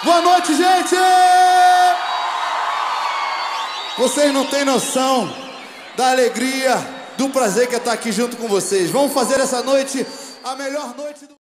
Boa noite, gente! Vocês não têm noção da alegria, do prazer que é estar aqui junto com vocês. Vamos fazer essa noite a melhor noite do...